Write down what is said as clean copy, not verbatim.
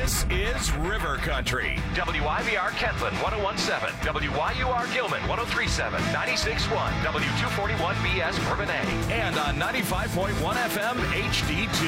This is River Country. WIVR Kentland 1017, WYUR Gilman 1037, 96.1, W241BS Bourbonnais. And on 95.1 FM HD2.